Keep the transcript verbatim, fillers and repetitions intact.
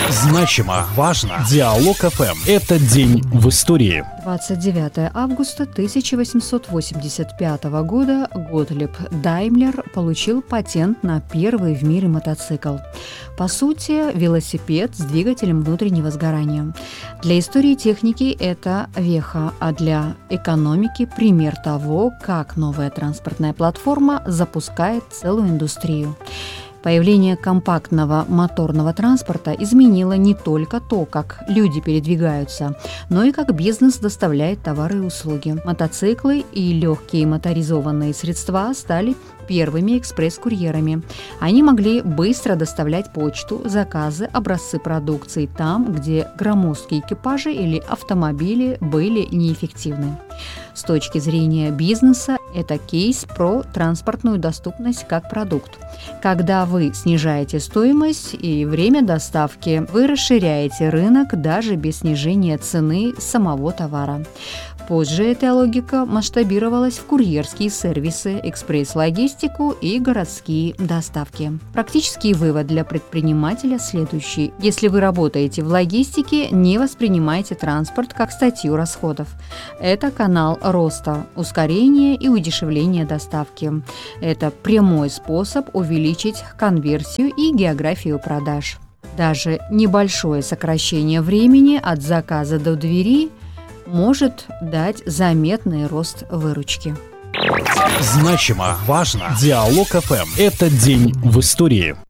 Значимо, важно. Диалог эф эм. Это день в истории. двадцать девятое августа тысяча восемьсот восемьдесят пятого года Готлиб Даймлер получил патент на первый в мире мотоцикл. По сути, велосипед с двигателем внутреннего сгорания. Для истории техники это веха, а для экономики пример того, как новая транспортная платформа запускает целую индустрию. Появление компактного моторного транспорта изменило не только то, как люди передвигаются, но и как бизнес доставляет товары и услуги. Мотоциклы и легкие моторизованные средства стали первыми экспресс-курьерами. Они могли быстро доставлять почту, заказы, образцы продукции там, где громоздкие экипажи или автомобили были неэффективны. С точки зрения бизнеса, это кейс про транспортную доступность как продукт. Когда вы снижаете стоимость и время доставки, вы расширяете рынок даже без снижения цены самого товара. Позже эта логика масштабировалась в курьерские сервисы, экспресс-логистику и городские доставки. Практический вывод для предпринимателя следующий. Если вы работаете в логистике, не воспринимайте транспорт как статью расходов. Это канал роста, ускорения и удешевления доставки. Это прямой способ увеличить конверсию и географию продаж. Даже небольшое сокращение времени от заказа до двери может дать заметный рост выручки. Значимо, важно. Диалог эф эм. Это день в истории.